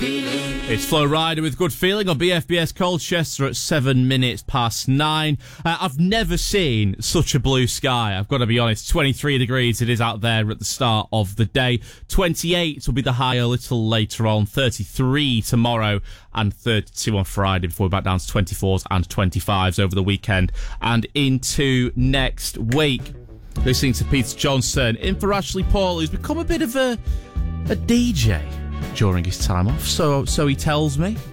It's Flo Rida with Good Feeling on BFBS Colchester at 7 minutes past 9. I've never seen such a blue sky, I've got to be honest. 23 degrees it is out there at the start of the day. 28 will be the high a little later on. 33 tomorrow and 32 on Friday before we're back down to 24s and 25s over the weekend and into next week. Listening to Peter Johnson in for Ashley Paul, who's become a bit of a DJ during his time off, so he tells me.